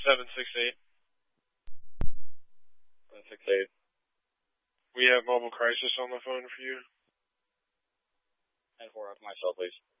768. 768. We have mobile crisis on the phone for you. 10-4 off myself, please.